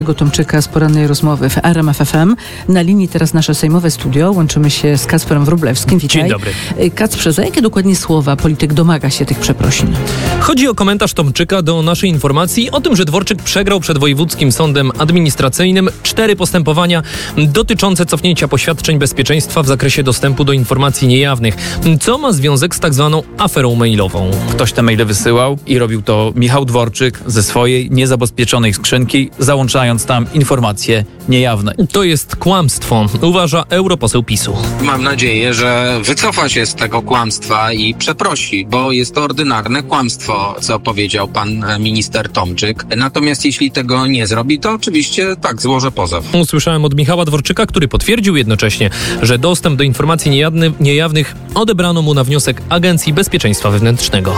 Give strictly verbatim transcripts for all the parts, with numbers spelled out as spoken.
Tomczyka z porannej rozmowy w R M F F M. Na linii teraz nasze sejmowe studio. Łączymy się z Kacperem Wróblewskim. Witaj. Dzień dobry. Kacprze, za jakie dokładnie słowa polityk domaga się tych przeprosin? Chodzi o komentarz Tomczyka do naszej informacji o tym, że Dworczyk przegrał przed Wojewódzkim Sądem Administracyjnym cztery postępowania dotyczące cofnięcia poświadczeń bezpieczeństwa w zakresie dostępu do informacji niejawnych, co ma związek z tak zwaną aferą mailową. Ktoś te maile wysyłał i robił to Michał Dworczyk ze swojej niezabezpieczonej skrzynki, załączając tam informacje niejawne. To jest kłamstwo, uważa europoseł PiSu. Mam nadzieję, że wycofa się z tego kłamstwa i przeprosi, bo jest to ordynarne kłamstwo, co powiedział pan minister Tomczyk. Natomiast jeśli tego nie zrobi, to oczywiście tak, złożę pozew. Usłyszałem od Michała Dworczyka, który potwierdził jednocześnie, że dostęp do informacji niejawny, niejawnych odebrano mu na wniosek Agencji Bezpieczeństwa Wewnętrznego.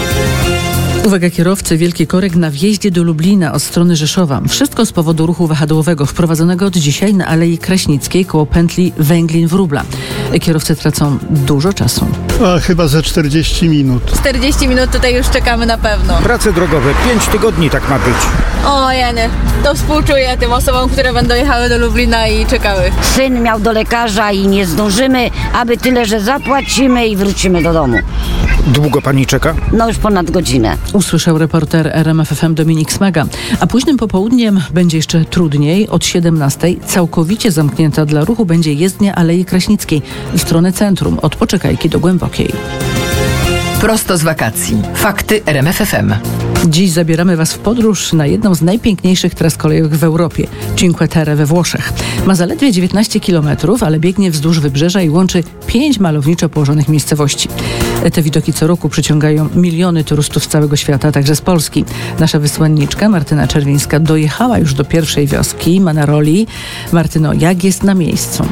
Uwaga, kierowcy, wielki korek na wjeździe do Lublina od strony Rzeszowa. Wszystko z powodu ruchu wahadłowego wprowadzonego od dzisiaj na Alei Kraśnickiej koło pętli Węglin-Wróbla. Kierowcy tracą dużo czasu. A chyba za czterdzieści minut. czterdzieści minut tutaj już czekamy na pewno. Prace drogowe, pięć tygodni tak ma być. O jeny, to współczuję tym osobom, które będą jechały do Lublina i czekały. Syn miał do lekarza i nie zdążymy, aby tyle, że zapłacimy i wrócimy do domu. Długo pani czeka? No już ponad godzinę. Usłyszał reporter R M F F M Dominik Smaga. A późnym popołudniem będzie jeszcze trudniej. Od siedemnastej całkowicie zamknięta dla ruchu będzie jezdnia Alei Kraśnickiej w stronę centrum, od Poczekajki do Głębokiej. Prosto z wakacji. Fakty R M F F M. Dziś zabieramy Was w podróż na jedną z najpiękniejszych tras kolejowych w Europie, Cinque Terre we Włoszech. Ma zaledwie dziewiętnaście kilometrów, ale biegnie wzdłuż wybrzeża i łączy pięć malowniczo położonych miejscowości. Te widoki co roku przyciągają miliony turystów z całego świata, także z Polski. Nasza wysłanniczka Martyna Czerwińska dojechała już do pierwszej wioski, Manaroli. Martyno, jak jest na miejscu?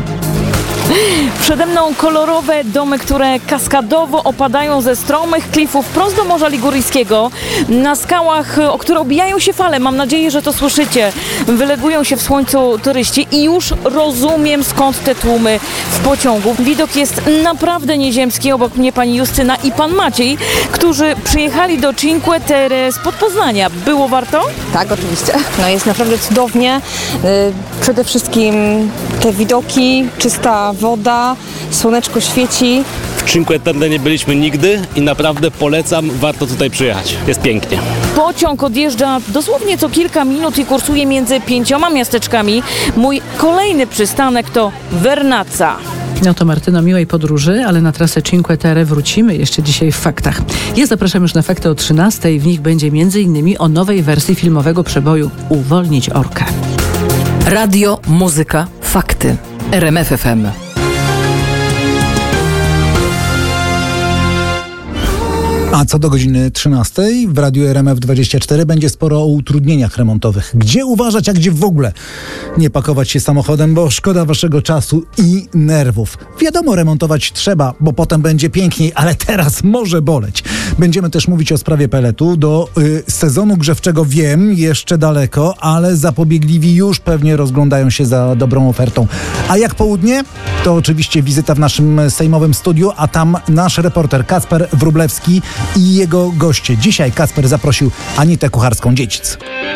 Przede mną kolorowe domy, które kaskadowo opadają ze stromych klifów prosto do Morza Liguryjskiego. Na skałach, o które obijają się fale, mam nadzieję, że to słyszycie, wylegują się w słońcu turyści i już rozumiem, skąd te tłumy w pociągu. Widok jest naprawdę nieziemski. Obok mnie pani Justyna i pan Maciej, którzy przyjechali do Cinque Terre spod Poznania. Było warto? Tak, oczywiście. No jest naprawdę cudownie. Yy, przede wszystkim te widoki, czysta woda, słoneczko świeci. W Cinque Terre nie byliśmy nigdy i naprawdę polecam, warto tutaj przyjechać. Jest pięknie. Pociąg odjeżdża dosłownie co kilka minut i kursuje między pięcioma miasteczkami. Mój kolejny przystanek to Vernazza. No to Martyno, miłej podróży, ale na trasę Cinque Terre wrócimy jeszcze dzisiaj w faktach. Ja zapraszam już na fakty o trzynastej. W nich będzie między innymi o nowej wersji filmowego przeboju Uwolnić orkę. Radio, muzyka, fakty. R M F F M. A co do godziny trzynastej w Radiu R M F dwadzieścia cztery będzie sporo o utrudnieniach remontowych. Gdzie uważać, a gdzie w ogóle nie pakować się samochodem, bo szkoda waszego czasu i nerwów. Wiadomo, remontować trzeba, bo potem będzie piękniej, ale teraz może boleć. Będziemy też mówić o sprawie peletu. Do y, sezonu grzewczego wiem, jeszcze daleko, ale zapobiegliwi już pewnie rozglądają się za dobrą ofertą. A jak południe? To oczywiście wizyta w naszym sejmowym studiu, a tam nasz reporter Kacper Wróblewski i jego goście. Dzisiaj Kacper zaprosił Anitę Kucharską-Dziedzic.